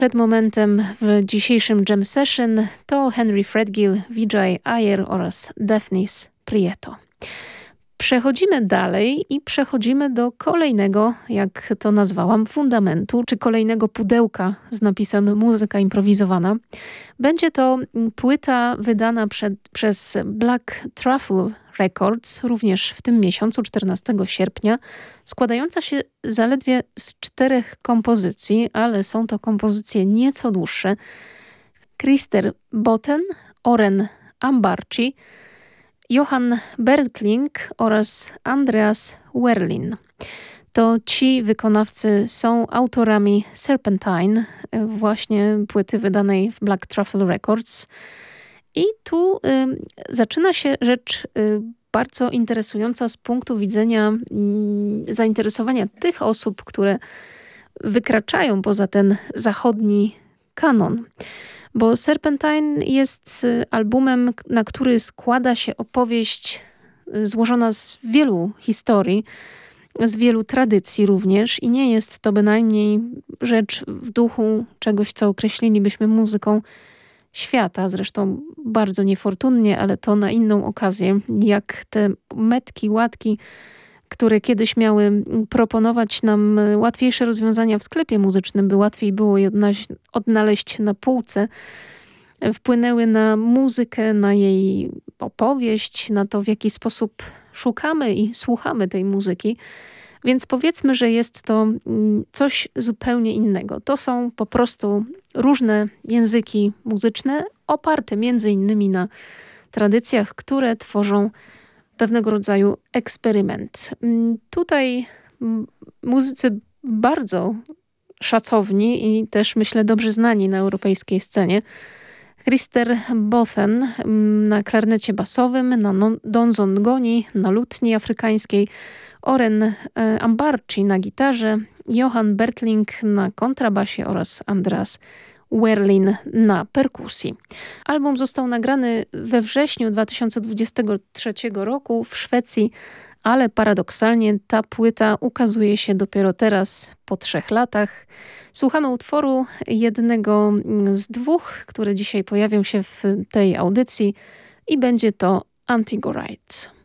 Przed momentem w dzisiejszym Jam Session to Henry Threadgill, Vijay Iyer oraz Daphnis Prieto. Przechodzimy dalej i przechodzimy do kolejnego, jak to nazwałam, fundamentu, czy kolejnego pudełka z napisem muzyka improwizowana. Będzie to płyta wydana przez Black Truffle Records, również w tym miesiącu, 14 sierpnia, składająca się zaledwie z 4 kompozycji, ale są to kompozycje nieco dłuższe. Christer Botten, Oren Ambarci, Johan Bertling oraz Andreas Werlin. To ci wykonawcy są autorami Serpentine, właśnie płyty wydanej w Black Truffle Records. I tu zaczyna się rzecz bardzo interesująca z punktu widzenia zainteresowania tych osób, które wykraczają poza ten zachodni kanon. Bo Serpentine jest albumem, na który składa się opowieść złożona z wielu historii, z wielu tradycji również i nie jest to bynajmniej rzecz w duchu czegoś, co określilibyśmy muzyką świata. Zresztą bardzo niefortunnie, ale to na inną okazję, jak te metki, łatki, które kiedyś miały proponować nam łatwiejsze rozwiązania w sklepie muzycznym, by łatwiej było je odnaleźć na półce, wpłynęły na muzykę, na jej opowieść, na to, w jaki sposób szukamy i słuchamy tej muzyki. Więc powiedzmy, że jest to coś zupełnie innego. To są po prostu różne języki muzyczne, oparte między innymi na tradycjach, które tworzą pewnego rodzaju eksperyment. Tutaj muzycy bardzo szacowni i też myślę dobrze znani na europejskiej scenie. Christer Botten na klarnecie basowym, na donzongoni, na lutni afrykańskiej, Oren Ambarci na gitarze, Johan Bertling na kontrabasie oraz Andreas Werlin na perkusji. Album został nagrany we wrześniu 2023 roku w Szwecji, ale paradoksalnie ta płyta ukazuje się dopiero teraz, po 3 latach. Słuchamy utworu jednego z 2, które dzisiaj pojawią się w tej audycji i będzie to Antigorite.